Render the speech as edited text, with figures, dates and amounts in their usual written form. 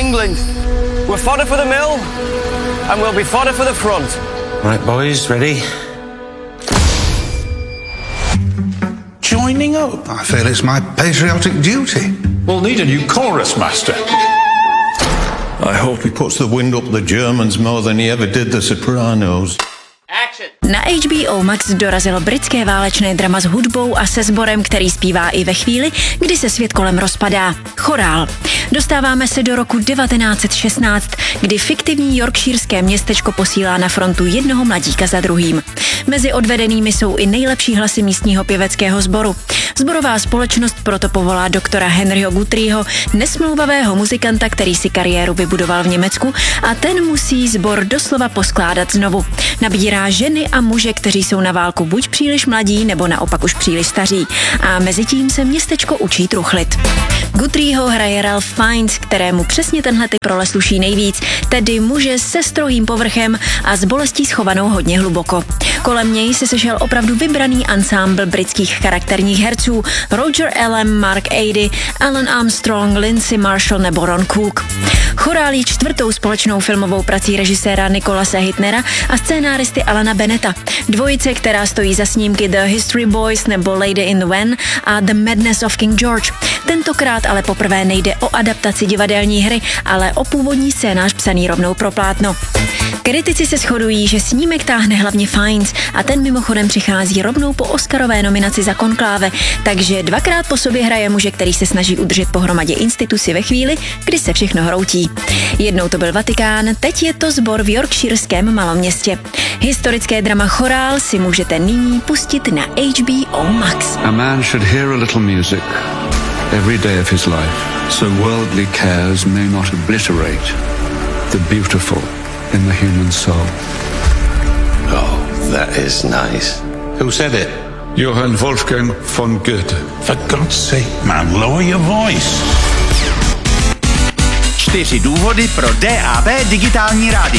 England. We're fodder for the mill, and we'll be fodder for the front. Right, boys, ready? Joining up. I feel it's my patriotic duty. We'll need a new chorus master. I hope he puts the wind up the Germans more than he ever did the Sopranos. Na HBO Max dorazilo britské válečné drama s hudbou a se sborem, který zpívá i ve chvíli, kdy se svět kolem rozpadá. Chorál. Dostáváme se do roku 1916, kdy fiktivní yorkshirské městečko posílá na frontu jednoho mladíka za druhým. Mezi odvedenými jsou i nejlepší hlasy místního pěveckého sboru. Sborová společnost proto povolá doktora Henryho Guthrieho, nesmlouvavého muzikanta, který si kariéru vybudoval v Německu, a ten musí sbor doslova poskládat znovu. Nabírá ženy a muže, kteří jsou na válku buď příliš mladí, nebo naopak už příliš staří. A mezitím se městečko učí truchlit. Guthrieho hraje Ralph Fiennes, kterému přesně tenhle typ role sluší nejvíc, tedy muže se strohým povrchem a s bolestí schovanou hodně hluboko. Kolem něj se sešel opravdu vybraný ansámbl britských charakterních herců: Roger Ellam, Mark Aidy, Alan Armstrong, Lindsay Marshall nebo Ron Cook. Chorál je čtvrtou společnou filmovou prací režiséra Nicholase Hytnera a scénáristy Alana Bennetta. Dvojice, která stojí za snímky The History Boys nebo Lady in the Van a The Madness of King George. Tentokrát ale poprvé nejde o adaptaci divadelní hry, ale o původní scénář psaný rovnou pro plátno. Kritici se shodují, že snímek táhne hlavně Fiennes a ten mimochodem přichází rovnou po Oscarové nominaci za Konkláve, takže dvakrát po sobě hraje muže, který se snaží udržet pohromadě instituci ve chvíli, kdy se všechno hroutí. Jednou to byl Vatikán, teď je to sbor v yorkshirském maloměstě. Historické drama Chorál si můžete nyní pustit na HBO Max. A man should hear a little music every day of his life, so worldly cares may not obliterate the beautiful in the human soul. Oh, that is nice. Who said it? Johann Wolfgang von Goethe. For God's sake, man, lower your voice. 4 důvody pro DAB digitální rádio.